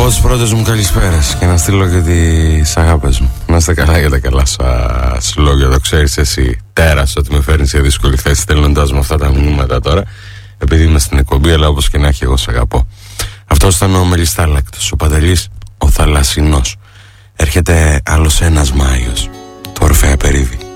τις πρώτες μου καλησπέρες και να στείλω και τις αγάπες μου. Να είστε καλά για τα καλά σας λόγια. Το ξέρεις εσύ τέρας ότι με φέρνεις σε δύσκολη θέση στέλνοντας μου αυτά τα μηνύματα τώρα, επειδή είμαι στην εκπομπή, αλλά όπως και να έχει εγώ σε αγαπώ. Αυτός ήταν ο Μελιστάλακτος, ο Παντελής ο Θαλασσινός. Έρχεται άλλος ένας Μάιος, το Ορφέα Περίδη.